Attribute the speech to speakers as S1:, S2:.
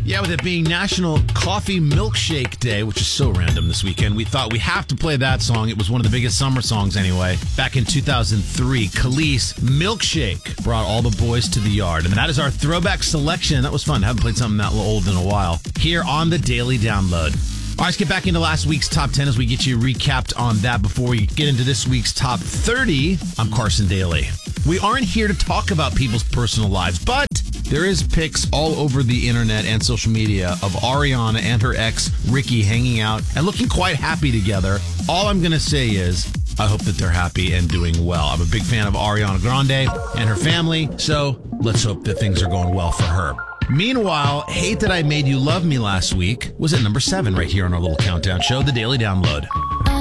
S1: Yeah, with it being National Coffee Milkshake Day, which is so random this weekend, we thought we have to play that song. It was one of the biggest summer songs anyway. Back in 2003, Khalees, Milkshake, brought all the boys to the yard. And that is our throwback selection. That was fun. Haven't played something that old in a while. Here on the Daily Download. All right, let's get back into last week's Top 10 as we get you recapped on that before we get into this week's Top 30. I'm Carson Daly. We aren't here to talk about people's personal lives, but there is pics all over the internet and social media of Ariana and her ex, Ricky, hanging out and looking quite happy together. All I'm going to say is I hope that they're happy and doing well. I'm a big fan of Ariana Grande and her family, so let's hope that things are going well for her. Meanwhile, Hate That I Made You Love Me last week was at number 7 right here on our little countdown show, The Daily Download.